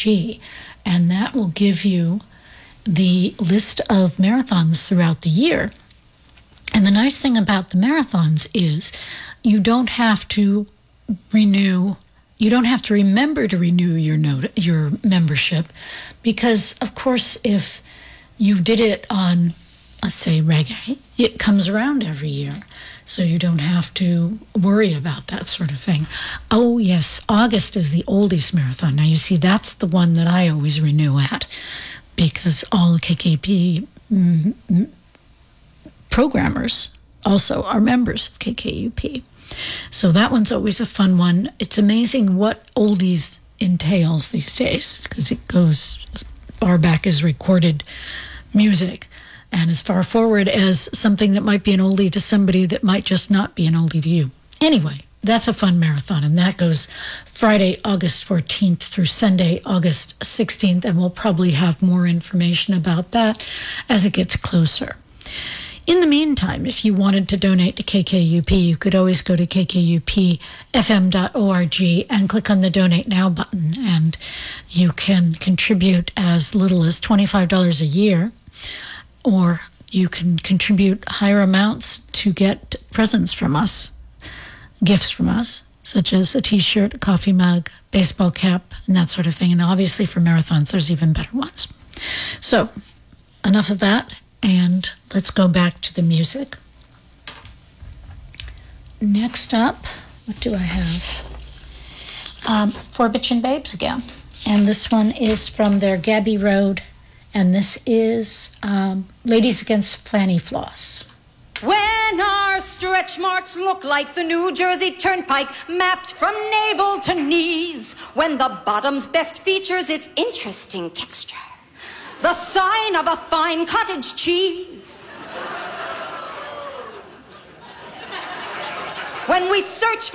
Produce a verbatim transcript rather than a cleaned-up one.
G, and that will give you the list of marathons throughout the year. And the nice thing about the marathons is you don't have to renew, you don't have to remember to renew your note, your membership, because of course if you did it on, let's say, reggae, it comes around every year. So you don't have to worry about that sort of thing. Oh, yes, August is the oldies marathon. Now, you see, that's the one that I always renew at, because all K K P mm, mm, programmers also are members of K K U P. So that one's always a fun one. It's amazing what oldies entails these days, because it goes as far back as recorded music, and as far forward as something that might be an oldie to somebody that might just not be an oldie to you. Anyway, that's a fun marathon, and that goes Friday, August fourteenth through Sunday, August sixteenth, and we'll probably have more information about that as it gets closer. In the meantime, if you wanted to donate to K K U P, you could always go to k k u p f m dot org and click on the Donate Now button, and you can contribute as little as twenty-five dollars a year, or you can contribute higher amounts to get presents from us, gifts from us, such as a t-shirt, a coffee mug, baseball cap, and that sort of thing. And obviously for marathons, there's even better ones. So enough of that, and let's go back to the music. Next up, what do I have? Um, For Bitchin' Babes again. And this one is from their Gabby Road, and this is um, Ladies Against Fanny Floss. When our stretch marks look like the New Jersey Turnpike, mapped from navel to knees, when the bottom's best features its interesting texture, the sign of a fine cottage cheese. When we search for